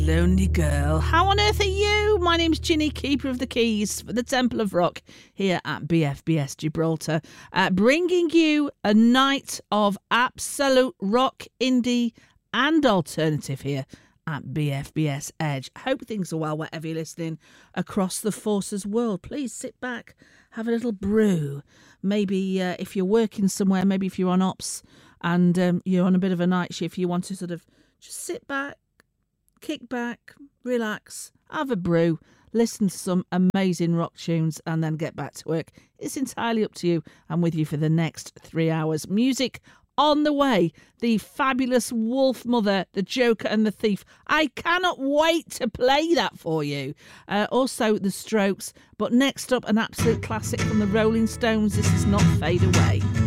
Lonely girl. How on earth are you? My name's Ginny, keeper of the keys for the Temple of Rock here at BFBS Gibraltar, bringing you a night of absolute rock, indie and alternative here at BFBS Edge. Hope things are well wherever you're listening across the Forces world. Please sit back, have a little brew. Maybe if you're working somewhere, maybe if you're on ops and you're on a bit of a night shift, you want to sort of just sit back, kick back, relax, have a brew, listen to some amazing rock tunes and then get back to work. It's entirely up to you. I'm with you for the next 3 hours. Music on the way. The fabulous Wolf Mother, The Joker and the Thief. I cannot wait to play that for you. Also The Strokes. But next up, an absolute classic from the Rolling Stones. This is Not Fade Away.